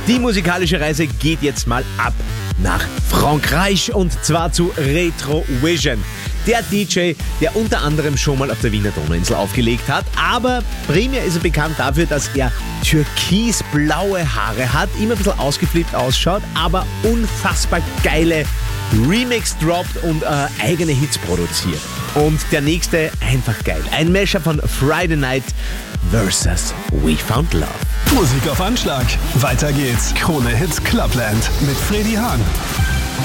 Die musikalische Reise geht jetzt mal ab nach Frankreich und zwar zu Retrovision. Der DJ, der unter anderem schon mal auf der Wiener Donauinsel aufgelegt hat, aber primär ist er bekannt dafür, dass er türkisblaue Haare hat, immer ein bisschen ausgeflippt ausschaut, aber unfassbar geile Remix droppt und eigene Hits produziert. Und der nächste einfach geil. Ein Mashup von Friday Night versus We Found Love. Musik auf Anschlag. Weiter geht's. Krone Hits Clubland mit Freddy Hahn.